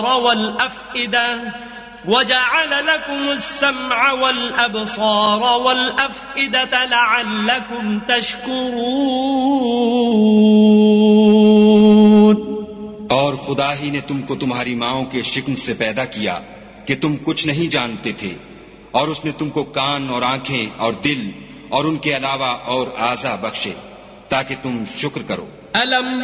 वल-अफ़इदा वजअल लकुमुस-सम्अ वल-अबसार वल-अफ़इदत लअल्लकुम तशकुरून। और खुदा ही ने तुमको तुम्हारी माओं के शिकम से पैदा किया कि तुम कुछ नहीं जानते थे, और उसने तुमको कान और आंखें और दिल और उनके अलावा और आज़ा बख्शे ताकि तुम शुक्र करो।